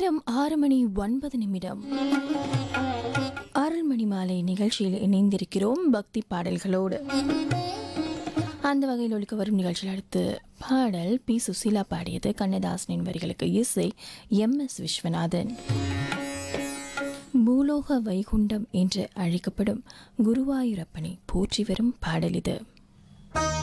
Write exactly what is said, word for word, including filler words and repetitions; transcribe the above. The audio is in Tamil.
நேரம் ஆறு மணி ஒன்பது நிமிடம். அருள்மணி மாலை நிகழ்ச்சியில் இணைந்திருக்கிறோம் பக்தி பாடல்களோடு. அந்த வகையில் ஒழிக்க வரும் நிகழ்ச்சியில் அடுத்து பாடல் பி சுசீலா பாடியது. கண்ணதாசனின் வரிகளுக்கு இசை எம் எஸ் விஸ்வநாதன். பூலோக வைகுண்டம் என்று அழைக்கப்படும் குருவாயூரப்பனை போற்றி வரும் பாடல் இது.